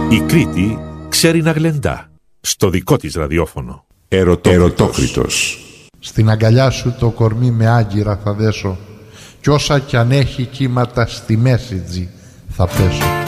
Η Κρήτη ξέρει να γλεντά. Στο δικό της ραδιόφωνο. Ερωτόκριτος. Στην αγκαλιά σου το κορμί με άγκυρα θα δέσω, κι όσα κι αν έχει κύματα στη μέση θα πέσω.